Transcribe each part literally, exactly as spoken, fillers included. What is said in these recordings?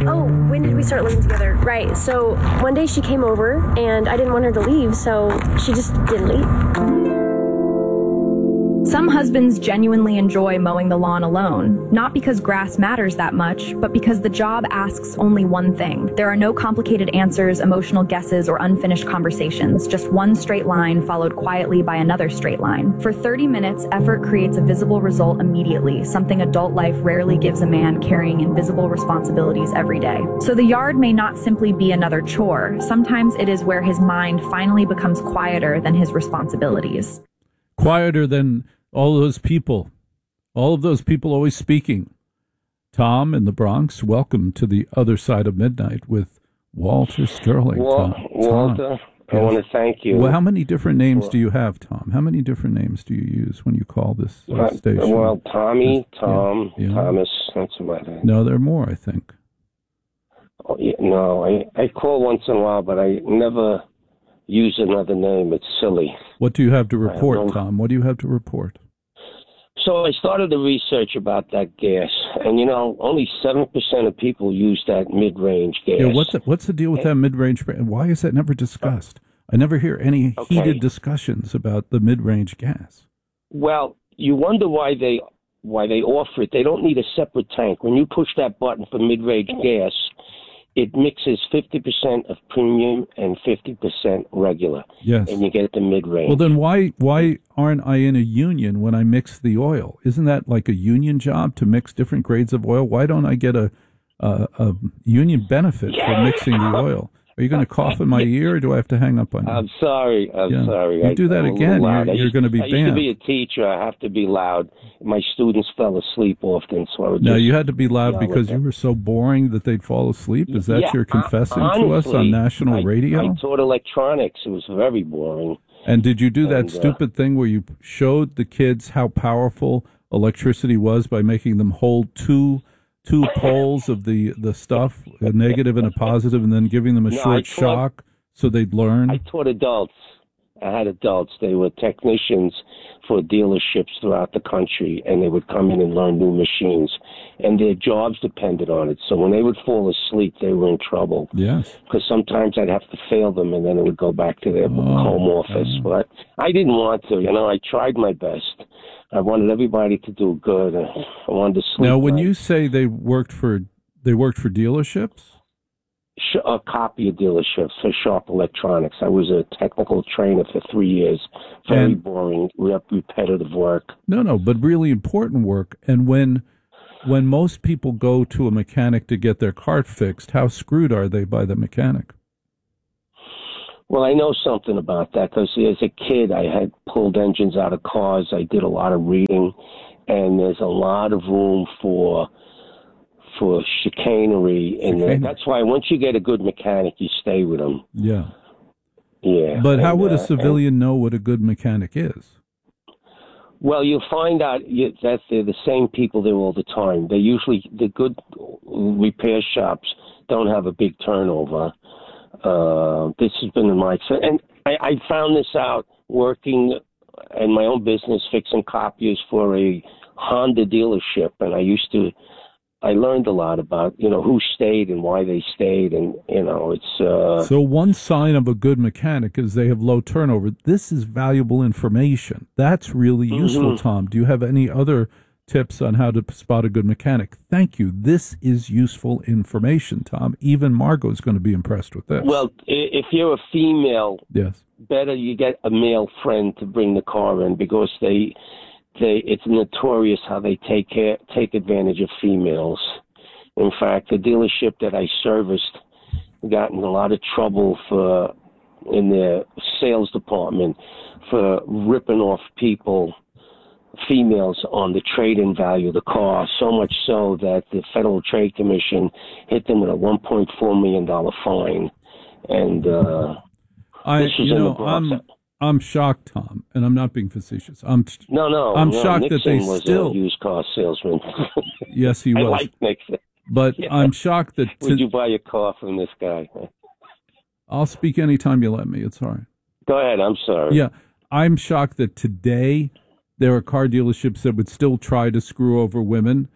Oh, when did we start living together? Right, so one day she came over, and I didn't want her to leave, so she just didn't leave. Some husbands genuinely enjoy mowing the lawn alone, not because grass matters that much, but because the job asks only one thing. There are no complicated answers, emotional guesses, or unfinished conversations, just one straight line followed quietly by another straight line. For thirty minutes, effort creates a visible result immediately, something adult life rarely gives a man carrying invisible responsibilities every day. So the yard may not simply be another chore. Sometimes it is where his mind finally becomes quieter than his responsibilities. Quieter than all those people, all of those people always speaking. Tom in the Bronx, welcome to the other side of midnight with Walter Sterling. Well, Tom. Walter, Tom. I yes. want to thank you. Well, how many different names do you have, Tom? How many different names do you use when you call this uh, station? Well, Tommy, Tom, yeah, yeah. Thomas, that's about it. No, there are more, I think. Oh, yeah, no, I, I call once in a while, but I never use another name. It's silly. What do you have to report, Tom? What do you have to report? So I started the research about that gas, and, you know, only seven percent of people use that mid-range gas. Yeah, what's the, what's the deal with and, that mid-range? Why is that never discussed? I never hear any okay. heated discussions about the mid-range gas. Well, you wonder why they why they offer it. They don't need a separate tank. When you push that button for mid-range gas, it mixes fifty percent of premium and fifty percent regular. Yes. And you get the mid-range. Well, then why why aren't I in a union when I mix the oil? Isn't that like a union job to mix different grades of oil? Why don't I get a a, a union benefit yeah. for mixing the oil? Are you going to cough in my ear, or do I have to hang up on you? I'm sorry. I'm yeah. sorry. You do that I'm again, you're, you're used, going to be I banned. I used to be a teacher. I have to be loud. My students fell asleep often, so I would No, just, you had to be loud you know, because you were so boring that they'd fall asleep? Is that yeah, your confessing honestly, to us on national I, radio? I taught electronics. It was very boring. And did you do that and, stupid uh, thing where you showed the kids how powerful electricity was by making them hold two two poles of the, the stuff, a negative and a positive, and then giving them a no, short taught, shock so they'd learn? I taught adults. I had adults. They were technicians for dealerships throughout the country, and they would come in and learn new machines, and their jobs depended on it. So when they would fall asleep, they were in trouble. Yes. Because sometimes I'd have to fail them, and then it would go back to their oh, home office. oh. But I didn't want to. You know, I tried my best. I wanted everybody to do good. I wanted to sleep. Now, when right. you say they worked for they worked for dealerships? A copy of dealerships for Sharp Electronics. I was a technical trainer for three years. Very and, boring, rep- repetitive work. No, no, but really important work. And when when most people go to a mechanic to get their car fixed, how screwed are they by the mechanic? Well, I know something about that because as a kid, I had pulled engines out of cars. I did a lot of reading, and there's a lot of room for for chicanery, and Chicane. that's why once you get a good mechanic, you stay with them. Yeah, yeah. But and, how would a uh, civilian and, know what a good mechanic is? Well, you'll find out you, that they're the same people there all the time. They usually the good repair shops don't have a big turnover. Uh, this has been in my experience. And I, I found this out working in my own business, fixing copiers for a Honda dealership. And I used to, I learned a lot about, you know, who stayed and why they stayed. And, you know, it's... Uh, so one sign of a good mechanic is they have low turnover. This is valuable information. That's really useful, mm-hmm. Tom. Do you have any other tips on how to spot a good mechanic? Thank you. This is useful information, Tom. Even Margot is going to be impressed with this. Well, if you're a female, yes, better you get a male friend to bring the car in because they, they, it's notorious how they take care, take advantage of females. In fact, the dealership that I serviced got in a lot of trouble for in their sales department for ripping off people. Females on the trade-in value of the car, so much so that the Federal Trade Commission hit them with a one point four million dollars fine. And uh, I, you know, I'm I'm shocked, Tom, and I'm not being facetious. I'm no, no, I'm no, shocked Nixon that they was still a used car salesman. Yes, he was. I like Nixon, but yeah. I'm shocked that. Would you buy a car from this guy? I'll speak anytime you let me. It's all right. Go ahead. I'm sorry. Yeah, I'm shocked that today there are car dealerships that would still try to screw over women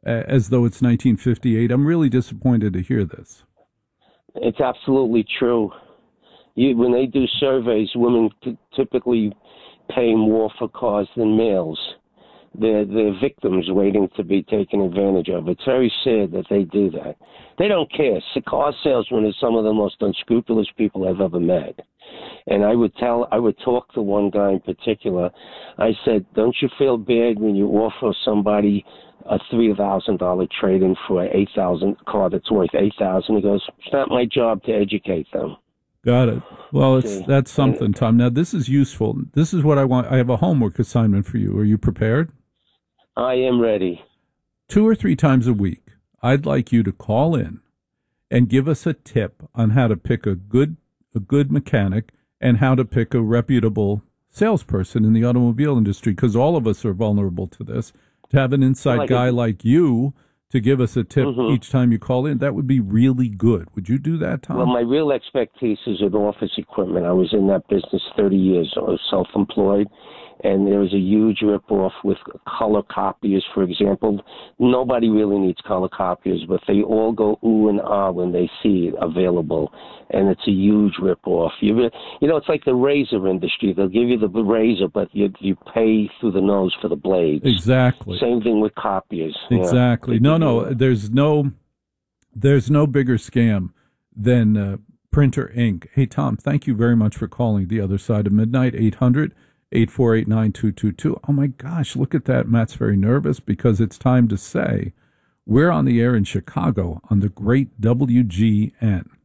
a- as though it's nineteen fifty-eight. I'm really disappointed to hear this. It's absolutely true. You, when they do surveys, women t- typically pay more for cars than males. They're, they're victims waiting to be taken advantage of. It's very sad that they do that. They don't care. So car salesmen are some of the most unscrupulous people I've ever met. And I would tell, I would talk to one guy in particular. I said, don't you feel bad when you offer somebody a three thousand dollars trade-in for an eight thousand car that's worth eight thousand dollars? He goes, it's not my job to educate them. Got it. Well, it's that's something, Tom. Now, this is useful. This is what I want. I have a homework assignment for you. Are you prepared? I am ready. Two or three times a week, I'd like you to call in and give us a tip on how to pick a good a good mechanic and how to pick a reputable salesperson in the automobile industry, because all of us are vulnerable to this. To have an inside like guy it. like you to give us a tip Mhm. each time you call in, that would be really good. Would you do that, Tom? Well, my real expertise is in office equipment. I was in that business thirty years. I was self-employed, and there was a huge rip-off with color copiers, for example. Nobody really needs color copiers, but they all go ooh and ah when they see it available, and it's a huge rip-off. You, re- you know, it's like the razor industry. They'll give you the razor, but you you pay through the nose for the blades. Exactly. Same thing with copiers. Yeah. Exactly. No, no. There's no, there's no bigger scam than uh, printer ink. Hey, Tom, thank you very much for calling The Other Side of Midnight. eight hundred, eight four eight, nine two two two. Oh my gosh, look at that. Matt's very nervous because it's time to say we're on the air in Chicago on the great W G N.